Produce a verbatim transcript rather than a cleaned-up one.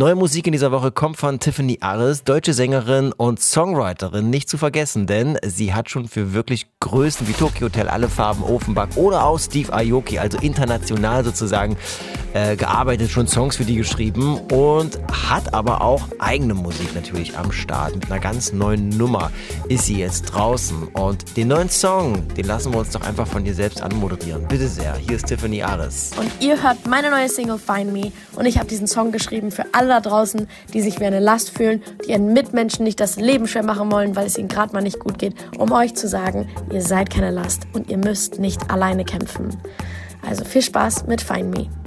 Neue Musik in dieser Woche kommt von Tiffany Aris, deutsche Sängerin und Songwriterin, nicht zu vergessen, denn sie hat schon für wirklich Größen wie Tokyo Hotel, Alle Farben, Offenbach oder auch Steve Aoki, also international sozusagen, äh, gearbeitet, schon Songs für die geschrieben und hat aber auch eigene Musik natürlich am Start. Mit einer ganz neuen Nummer ist sie jetzt draußen und den neuen Song, den lassen wir uns doch einfach von ihr selbst anmoderieren. Bitte sehr, hier ist Tiffany Aris. Und ihr hört meine neue Single Find Me und ich habe diesen Song geschrieben für alle da draußen, die sich wie eine Last fühlen, die ihren Mitmenschen nicht das Leben schwer machen wollen, weil es ihnen gerade mal nicht gut geht, um euch zu sagen, ihr seid keine Last und ihr müsst nicht alleine kämpfen. Also viel Spaß mit Find Me.